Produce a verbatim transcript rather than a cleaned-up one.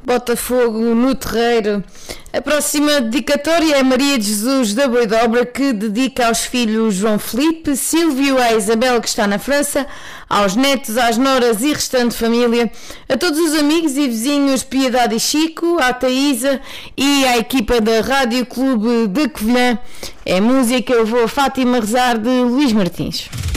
Botafogo no Terreiro. A próxima dedicatória é Maria de Jesus da Boidobra, que dedica aos filhos João Filipe, Silvio, a Isabel, que está na França, aos netos, às noras e restante família, a todos os amigos e vizinhos Piedade e Chico, à Taísa e à equipa da Rádio Clube de Covilhã. É música Eu Vou a Fátima Rezar, de Luís Martins.